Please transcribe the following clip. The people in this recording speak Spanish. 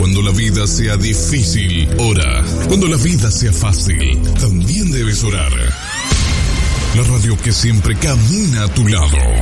Cuando la vida sea difícil, ora. Cuando la vida sea fácil, también debes orar. La radio que siempre camina a tu lado.